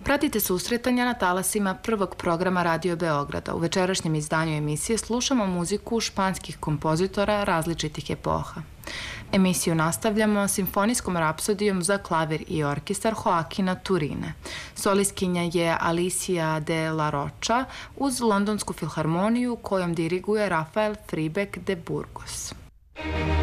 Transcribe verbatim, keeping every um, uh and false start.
Pratite susretanja na talasima prvog programa Radio Beograda. U večerašnjem izdanju emisije slušamo muziku španskih kompozitora različitih epoha. Emisiju nastavljamo simfonijskom rapsodijom za klavir i orkestar Joaquina Turine. Solistkinja je Alicia de la Rocha uz Londonsku filharmoniju kojom diriguje Rafael Fribeck de Burgos.